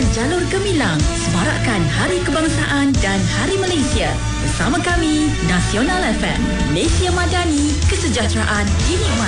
jalur gemilang semarakkan Hari Kebangsaan dan Hari Malaysia. Bersama kami, Nasional FM, Malaysia Madani, kesejahteraan dinikmati.